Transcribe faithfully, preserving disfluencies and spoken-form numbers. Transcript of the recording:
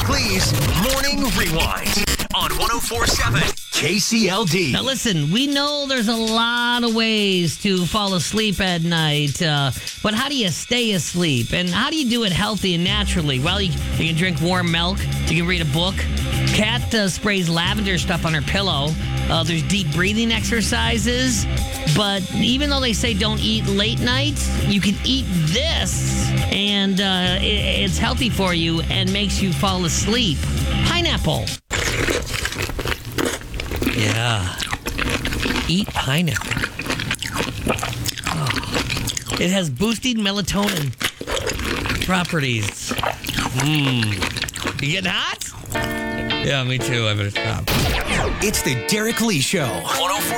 Derek Lee's Morning Rewind on one oh four point seven K C L D. Now listen, we know there's a lot of ways to fall asleep at night, uh, but how do you stay asleep? And how do you do it healthy and naturally? Well, you, you can drink warm milk, you can read a book. Kat uh, sprays lavender stuff on her pillow. Uh, there's deep breathing exercises. But even though they say don't eat late night, you can eat this, and uh, it, it's healthy for you and makes you fall asleep. Pineapple. Yeah. Eat pineapple. Oh. It has boosting melatonin properties. Mmm. You getting hot? Yeah, me too. I better stop. It's the Derek Lee Show. one oh four